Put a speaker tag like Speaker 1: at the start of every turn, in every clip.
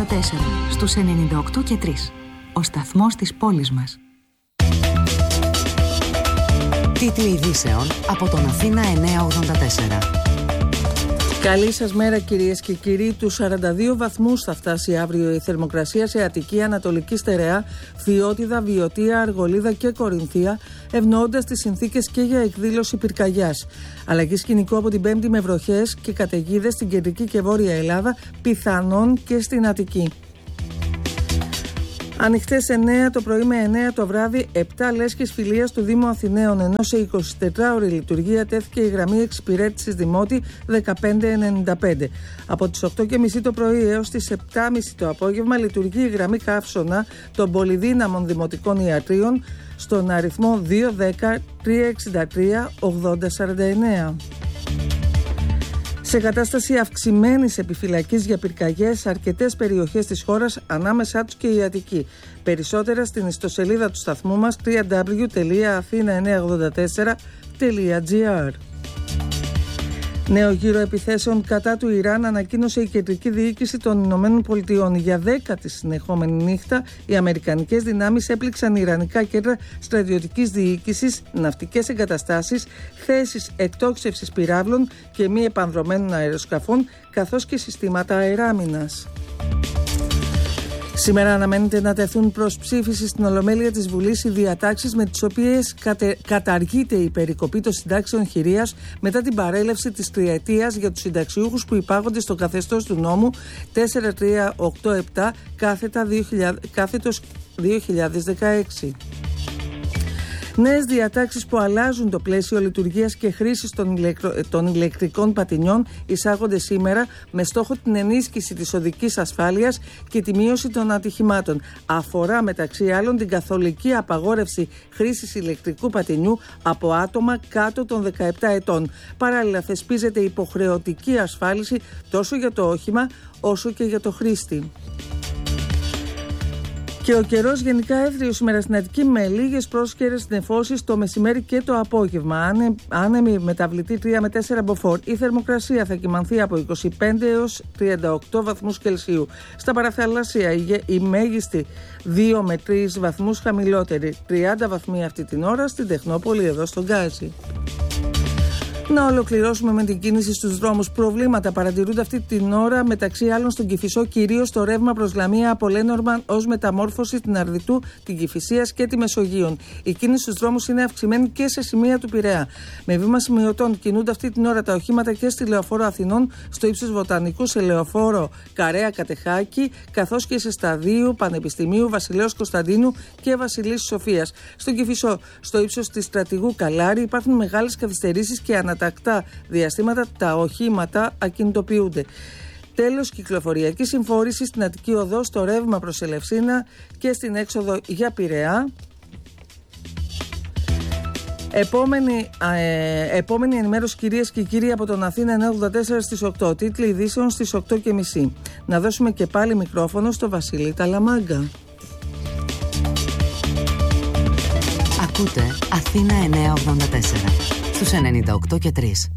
Speaker 1: στους 98 και 3. Ο σταθμός της πόλης μας.
Speaker 2: Τίτλοι ειδήσεων από τον Αθήνα 984.
Speaker 3: Καλή σας μέρα κυρίες και κύριοι. Τους 42 βαθμούς θα φτάσει αύριο η θερμοκρασία σε Αττική, Ανατολική Στερεά, Φιώτιδα, Βιωτία, Αργολίδα και Κορινθία, ευνοώντας τις συνθήκες και για εκδήλωση πυρκαγιάς. Αλλαγή σκηνικού από την Πέμπτη με βροχές και καταιγίδες στην κεντρική και βόρεια Ελλάδα, πιθανόν και στην Αττική. Ανοιχτές 9 το πρωί με 9 το βράδυ, 7 λέσχες φιλίας του Δήμου Αθηναίων, ενώ σε 24ωρη λειτουργία τέθηκε η γραμμή εξυπηρέτησης Δημότη 1595. Από τις 8.30 το πρωί έως τις 7.30 το απόγευμα λειτουργεί η γραμμή καύσωνα των πολυδύναμων δημοτικών ιατρίων στον αριθμό 210 363 8049. Σε κατάσταση αυξημένης επιφυλακής για πυρκαγιές σε αρκετές περιοχές της χώρας, ανάμεσά τους και η Αττική. Περισσότερα στην ιστοσελίδα του σταθμού μας www.athena984.gr. Νέο γύρο επιθέσεων κατά του Ιράν ανακοίνωσε η Κεντρική Διοίκηση των Ηνωμένων Πολιτειών. Για 10η συνεχόμενη νύχτα, οι αμερικανικές δυνάμεις έπληξαν ιρανικά κέντρα στρατιωτικής διοίκησης, ναυτικές εγκαταστάσεις, θέσεις εκτόξευσης πυράβλων και μη επανδρωμένων αεροσκαφών, καθώς και συστήματα αεράμινας. Σήμερα αναμένεται να τεθούν προς ψήφιση στην Ολομέλεια της Βουλής οι διατάξεις με τις οποίες καταργείται η περικοπή των συντάξεων χειρίας μετά την παρέλευση της τριετίας για τους συνταξιούχους που υπάγονται στο καθεστώς του νόμου 4387 κάθετος 2016. Νέες διατάξεις που αλλάζουν το πλαίσιο λειτουργίας και χρήσης των ηλεκτρικών πατινιών εισάγονται σήμερα με στόχο την ενίσχυση της οδικής ασφάλειας και τη μείωση των ατυχημάτων. Αφορά μεταξύ άλλων την καθολική απαγόρευση χρήσης ηλεκτρικού πατινιού από άτομα κάτω των 17 ετών. Παράλληλα θεσπίζεται υποχρεωτική ασφάλιση τόσο για το όχημα όσο και για το χρήστη. Και ο καιρός γενικά έθριος σήμερα στην Αττική με λίγες πρόσκαιρες νεφώσεις το μεσημέρι και το απόγευμα. Άνεμη μεταβλητή 3 με 4 μποφόρ. Η θερμοκρασία θα κυμανθεί από 25 έως 38 βαθμούς Κελσίου. Στα παραθαλάσσια η μέγιστη 2 με 3 βαθμούς χαμηλότερη. 30 βαθμοί αυτή την ώρα στην Τεχνόπολη εδώ στον Γκάζι. Να ολοκληρώσουμε με την κίνηση στους δρόμους. Προβλήματα παρατηρούνται αυτή την ώρα μεταξύ άλλων στον Κηφισό, κυρίως το ρεύμα προς Λαμία από Λένορμαν ως μεταμόρφωση την Αρδιτού, την Κηφισίας και τη Μεσογείων. Η κίνηση στους δρόμους είναι αυξημένη και σε σημεία του Πειραιά. Με βήμα σημειωτών κινούνται αυτή την ώρα τα οχήματα και στη Λεωφόρο Αθηνών, στο ύψος Βοτανικού, σε Λεωφόρο Καρέα Κατεχάκη, καθώς και σε Σταδίου, Πανεπιστημίου, Βασιλέως Κωνσταντίνου και Βασιλής Σοφίας. Στον Κηφισό, στο ύψος της Στρατηγού Καλάρη, υπάρχουν μεγάλες καθυστερήσεις και ανατακτά διαστήματα τα οχήματα ακινητοποιούνται. Τέλος, κυκλοφοριακή συμφόρηση στην Αττική Οδό, στο ρεύμα προς Ελευσίνα και στην έξοδο για Πειραιά. Επόμενη ενημέρωση κυρίες και κύριοι από τον Αθήνα 984 στις 8. Τίτλοι ειδήσεων στις 8.30. Να δώσουμε και πάλι μικρόφωνο στο Βασίλη Ταλαμάγκα.
Speaker 2: Ακούτε Αθήνα 984 στους 98 και 3.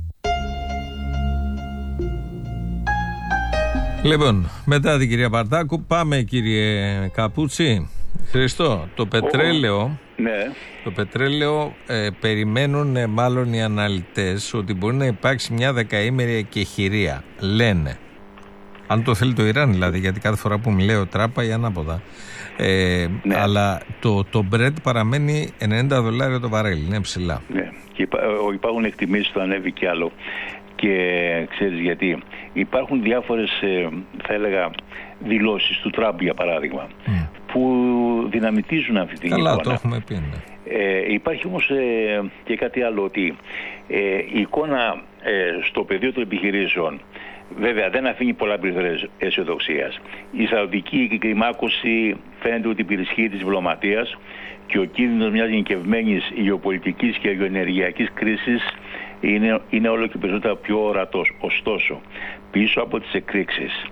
Speaker 4: Λοιπόν, μετά την κυρία Παρτάκου πάμε κύριε Καπούτσι. Χριστό, το πετρέλαιο,
Speaker 5: ναι.
Speaker 4: Το πετρέλαιο περιμένουν μάλλον οι αναλυτές ότι μπορεί να υπάρξει μια δεκαήμερη εκεχηρία, λένε. Αν το θέλει το Ιράν δηλαδή, γιατί κάθε φορά που μιλάει ο Τράπα ή ανάποδα. Ναι. Αλλά το Brent παραμένει $90 το βαρέλι, είναι ψηλά. Ναι,
Speaker 5: και υπάρχουν εκτιμήσεις, το ανέβει κι άλλο. Και ξέρεις γιατί? Υπάρχουν διάφορες, θα έλεγα, δηλώσεις του Τραμπ για παράδειγμα, που δυναμητίζουν αυτή την εικόνα.
Speaker 4: Καλά, το έχουμε πει. Ναι.
Speaker 5: Υπάρχει όμως και κάτι άλλο, ότι η εικόνα στο πεδίο των επιχειρήσεων βέβαια δεν αφήνει πολλά περιθώρια αισιοδοξίας. Η σαουδική κλιμάκωση φαίνεται ότι υπερισχύει της διπλωματίας και ο κίνδυνος μιας γενικευμένης γεωπολιτικής και γεωενεργειακής κρίσης είναι όλο και περισσότερο πιο ορατός. Ωστόσο, πίσω από τις εκρήξεις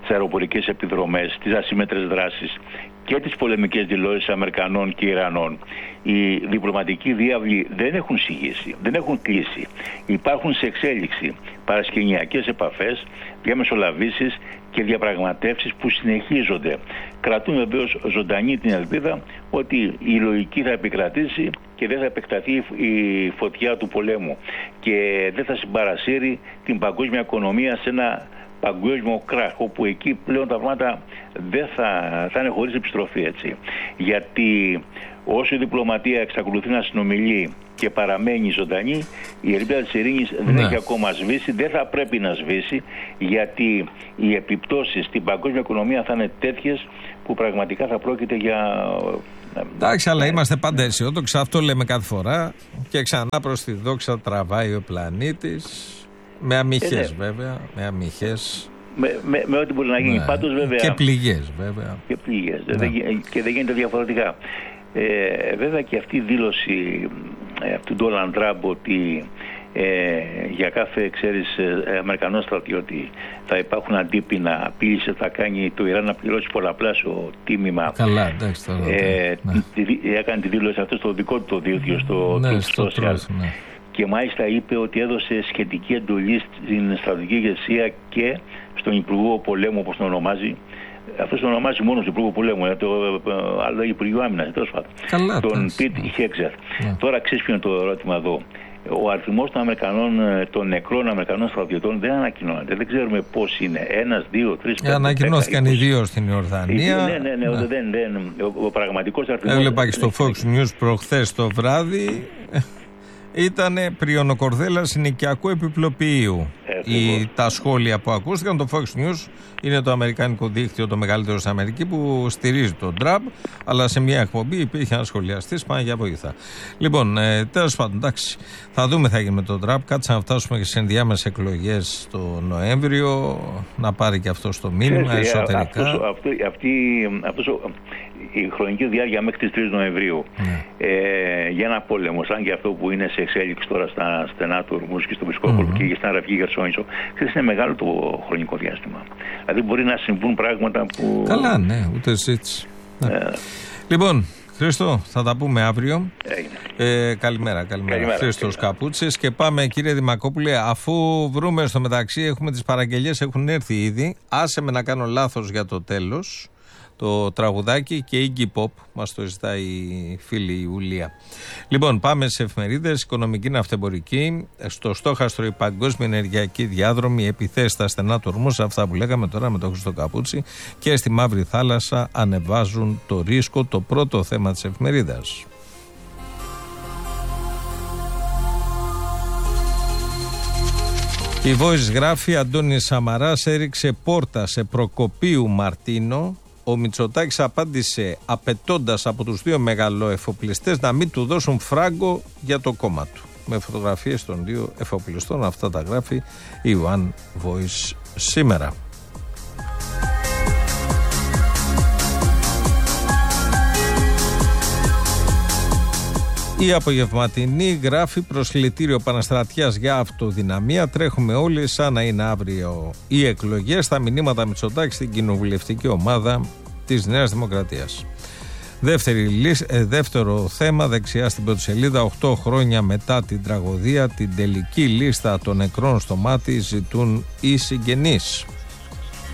Speaker 5: αεροπορικές επιδρομές, τις ασύμμετρες δράσεις και τις πολεμικές δηλώσεις Αμερικανών και Ιρανών. Οι διπλωματικοί διάβλοι δεν έχουν συγγύσει, δεν έχουν κλείσει. Υπάρχουν σε εξέλιξη παρασκηνιακές επαφές, διαμεσολαβήσεις και διαπραγματεύσεις που συνεχίζονται. Κρατούν βεβαίως ζωντανή την ελπίδα ότι η λογική θα επικρατήσει και δεν θα επεκταθεί η φωτιά του πολέμου και δεν θα συμπαρασύρει την παγκόσμια οικονομία σε ένα παγκόσμιο κράχ, όπου εκεί πλέον τα πράγματα δεν θα είναι χωρίς επιστροφή, έτσι. Γιατί όσο η διπλωματία εξακολουθεί να συνομιλεί και παραμένει ζωντανή, η ελπίδα της ειρήνης δεν έχει ακόμα σβήσει, δεν θα πρέπει να σβήσει, γιατί οι επιπτώσεις στην παγκόσμια οικονομία θα είναι τέτοιες που πραγματικά θα πρόκειται για...
Speaker 4: Εντάξει, αλλά είμαστε πάντα αισιόδοξοι, αυτό λέμε κάθε φορά και ξανά προς τη δόξα τραβάει ο πλανήτης. Με αμυχές βέβαια, με αμυχές.
Speaker 5: Με ό,τι μπορεί να γίνει, πάντως βέβαια.
Speaker 4: Και πληγές βέβαια.
Speaker 5: Και πληγές, και δεν γίνεται διαφορετικά. Βέβαια και αυτή η δήλωση του Ντόναλντ Τραμπ ότι για κάθε, Αμερικανό στρατιώτη θα υπάρχουν αντίπεινα, απείλησε θα κάνει το Ιράν να πληρώσει πολλαπλάσιο τίμημα.
Speaker 4: Καλά, εντάξει.
Speaker 5: Έκανε τη δήλωση αυτό στο δικό του το δίκτυο, στο social. Και μάλιστα είπε ότι έδωσε σχετική εντολή στην στρατιωτική ηγεσία και στον Υπουργό Πολέμου, όπως τον ονομάζει. Αυτό τον ονομάζει μόνο στον Υπουργό Πολέμου, αλλά Υπουργείο Άμυνας, τέλος πάντων. Τον Πιτ Χέξερ. Τώρα ξέρεις ποιο είναι το ερώτημα εδώ. Ο αριθμός των νεκρών Αμερικανών στρατιωτών δεν ανακοινώνεται. Δεν ξέρουμε πώς είναι. 1, 2, 3, 4.
Speaker 4: Ανακοινώθηκαν οι 2 στην Ιορδανία.
Speaker 5: Ο πραγματικός αριθμός.
Speaker 4: Έβλεπα και στο Fox News προχθές το βράδυ. Ήτανε πριονοκορδέλα συνοικιακού επιπλοποιείου. Τα σχόλια που ακούστηκαν, το Fox News είναι το αμερικάνικο δίκτυο το μεγαλύτερο στην Αμερική που στηρίζει τον Τραμπ, αλλά σε μια εκπομπή υπήρχε ένα σχολιαστής, πάνε για βοήθεια. Λοιπόν, τέλος πάντων, εντάξει, θα δούμε τι θα γίνει με τον Τραμπ. Κάτσε να φτάσουμε και σε ενδιάμεσες εκλογές το Νοέμβριο, να πάρει και αυτό το μήνυμα εσωτερικά. Η χρονική διάρκεια μέχρι τις 3 Νοεμβρίου για ένα πόλεμο, σαν και αυτό που είναι σε εξέλιξη τώρα στα στενά του Ορμούς και στο Βρισκόπολο και στην Αραβική Χερσόνησο, είναι μεγάλο το χρονικό διάστημα. Δηλαδή μπορεί να συμβούν πράγματα που... Καλά, ναι, ούτε έτσι. Λοιπόν, Χρήστο, θα τα πούμε αύριο. Καλημέρα. Χρήστος Καπούτσης. Και πάμε, κύριε Δημακόπουλε, αφού βρούμε στο μεταξύ, έχουμε τις παραγγελίες, έχουν έρθει ήδη. Άσε με να κάνω λάθος για το τέλος. Το τραγουδάκι και η Iggy Pop μας το ζητάει η φίλη Ιουλία. Λοιπόν, πάμε σε εφημερίδες. Οικονομική ναυτεμπορική. Στο στόχαστρο η παγκόσμια ενεργειακή διάδρομη, επιθέσεις στα στενά του Ορμούς, αυτά που λέγαμε τώρα με τον Χρήστο Καπούτσι, και στη Μαύρη Θάλασσα ανεβάζουν το ρίσκο, το πρώτο θέμα της εφημερίδας. Η Voice γράφει: Αντώνης Σαμαράς έριξε πόρτα σε Προκοπίου Μαρτίνο. Ο Μητσοτάκης απάντησε απαιτώντας από τους 2 μεγαλοεφοπλιστές να μην του δώσουν φράγκο για το κόμμα του. Με φωτογραφίες των 2 εφοπλιστών, αυτά τα γράφει η One Voice σήμερα. Η απογευματινή γράφει: προσκλητήριο Παναστρατιάς για αυτοδυναμία. Τρέχουμε όλοι σαν να είναι αύριο οι εκλογές. Τα μηνύματα Μητσοτάκη στην κοινοβουλευτική ομάδα της Νέας Δημοκρατίας. Δεύτερο θέμα, δεξιά στην πρώτη σελίδα. 8 χρόνια μετά την τραγωδία, την τελική λίστα των νεκρών στο μάτι ζητούν οι συγγενείς.